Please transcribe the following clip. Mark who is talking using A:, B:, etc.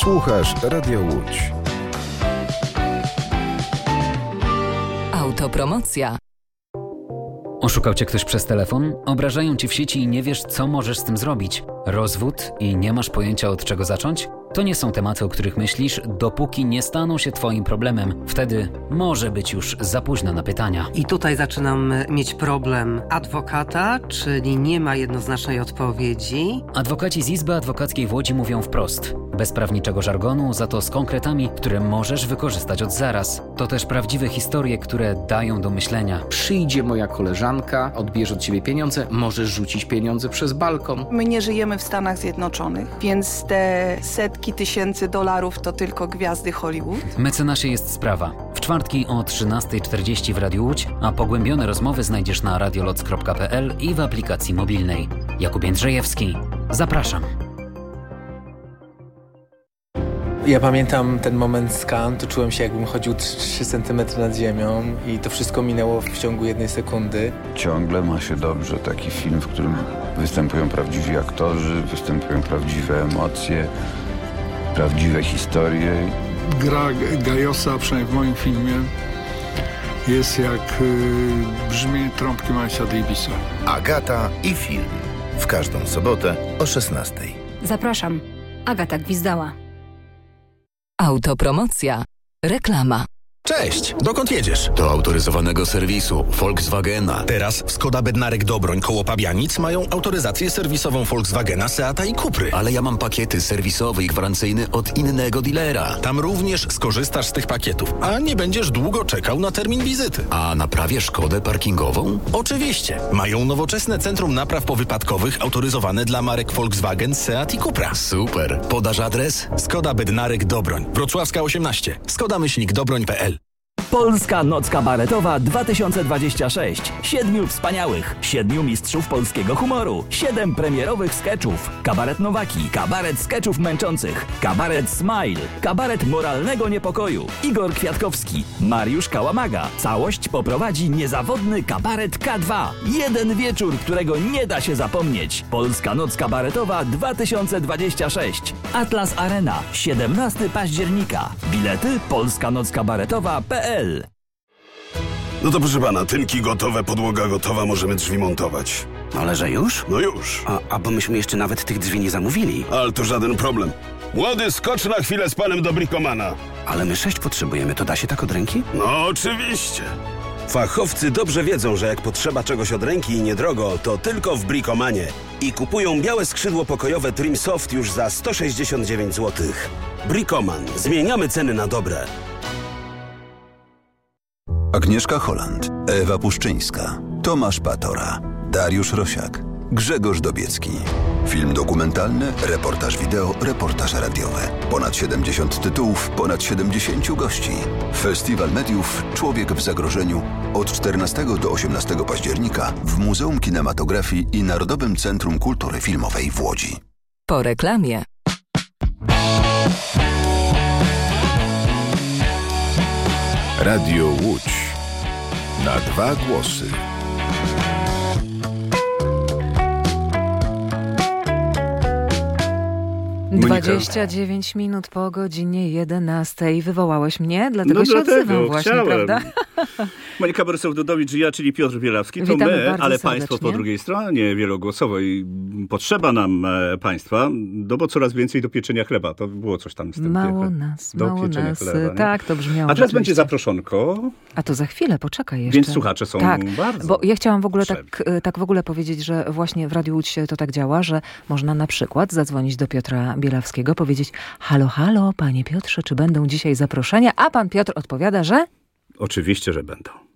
A: Słuchasz Radio Łódź.
B: Autopromocja.
C: Oszukał cię ktoś przez telefon? Obrażają ci w sieci i nie wiesz, co możesz z tym zrobić? Rozwód i nie masz pojęcia, od czego zacząć? To nie są tematy, o których myślisz, dopóki nie staną się twoim problemem. Wtedy może być już za późno na pytania.
D: I tutaj zaczynam mieć problem adwokata, czyli nie ma jednoznacznej odpowiedzi.
C: Adwokaci z Izby Adwokackiej w Łodzi mówią wprost. Bez prawniczego żargonu, za to z konkretami, które możesz wykorzystać od zaraz. To też prawdziwe historie, które dają do myślenia.
E: Przyjdzie moja koleżanka, odbierze od ciebie pieniądze, możesz rzucić pieniądze przez balkon.
F: My nie żyjemy w Stanach Zjednoczonych, więc te setki tysięcy dolarów to tylko gwiazdy Hollywood.
C: W Mecenasie jest sprawa. W czwartki o 13:40 w Radiu Łódź, a pogłębione rozmowy znajdziesz na radioloc.pl i w aplikacji mobilnej. Jakub Jędrzejewski. Zapraszam.
G: Ja pamiętam ten moment skan, to czułem się, jakbym chodził 3 cm nad ziemią i to wszystko minęło w ciągu 1 sekundy.
H: Ciągle ma się dobrze. Taki film, w którym występują prawdziwi aktorzy, występują prawdziwe emocje, prawdziwe historie.
I: Gra Gajosa, przynajmniej w moim filmie, jest jak brzmienie trąbki Milesa Davisa.
A: Agata i film. W każdą sobotę o 16:00.
J: Zapraszam. Agata Gwizdała.
B: Autopromocja. Reklama.
K: Cześć, dokąd jedziesz? Do autoryzowanego serwisu Volkswagena. Teraz w Skoda Bednarek Dobroń koło Pabianic mają autoryzację serwisową Volkswagena, Seata i Cupry. Ale ja mam pakiety serwisowe i gwarancyjne od innego dealera. Tam również skorzystasz z tych pakietów, a nie będziesz długo czekał na termin wizyty. A naprawię Szkodę parkingową? Oczywiście. Mają nowoczesne centrum napraw powypadkowych autoryzowane dla marek Volkswagen, Seat i Cupra. Super. Podasz adres? Skoda Bednarek Dobroń. Wrocławska 18. Skoda-Dobroń.pl.
L: Polska Noc Kabaretowa 2026. 7 wspaniałych, 7 mistrzów polskiego humoru, 7 premierowych skeczów. Kabaret Nowaki, kabaret skeczów męczących, kabaret Smile, kabaret moralnego niepokoju. Igor Kwiatkowski, Mariusz Kałamaga. Całość poprowadzi niezawodny kabaret K2. Jeden wieczór, którego nie da się zapomnieć. Polska Noc Kabaretowa 2026. Atlas Arena, 17 października. Bilety polskanockabaretowa.pl.
M: No to proszę pana, tynki gotowe, podłoga gotowa, możemy drzwi montować.
N: Ale że już?
M: No już.
N: Bo myśmy jeszcze nawet tych drzwi nie zamówili.
M: Ale to żaden problem. Młody, skocz na chwilę z panem do Bricomana.
N: Ale my 6 potrzebujemy, to da się tak od ręki?
M: No oczywiście. Fachowcy dobrze wiedzą, że jak potrzeba czegoś od ręki i niedrogo, to tylko w Bricomanie. I kupują białe skrzydło pokojowe Trim Soft już za 169 zł. Bricoman. Zmieniamy ceny na dobre.
O: Agnieszka Holland, Ewa Puszczyńska, Tomasz Patora, Dariusz Rosiak, Grzegorz Dobiecki. Film dokumentalny, reportaż wideo, reportaż radiowy. Ponad 70 tytułów, ponad 70 gości. Festiwal Mediów Człowiek w zagrożeniu od 14 do 18 października w Muzeum Kinematografii i Narodowym Centrum Kultury Filmowej w Łodzi.
B: Po reklamie.
A: Radio Łódź. Na 2 głosy.
P: Monika. 29 minut po godzinie 11. Wywołałeś mnie, dlatego się odzywam właśnie, prawda?
Q: Monika Borysław-Dudowicz, czyli Piotr Bielawski. To
P: witamy
Q: my, ale
P: serdecznie.
Q: państwo po drugiej stronie wielogłosowej. Potrzeba nam państwa, bo coraz więcej do pieczenia chleba. To było coś tam z tym.
P: Mało nas.
Q: Chleba,
P: tak, to brzmiało.
Q: A teraz będzie zaproszonko.
P: A to za chwilę, poczekaj jeszcze.
Q: Więc słuchacze są bardzo
P: bo ja chciałam w ogóle tak w ogóle powiedzieć, że właśnie w Radiu Łódź to tak działa, że można na przykład zadzwonić do Piotra Bielawskiego, powiedzieć: halo, halo, panie Piotrze, czy będą dzisiaj zaproszenia? A pan Piotr odpowiada, że...
Q: Oczywiście, że będą.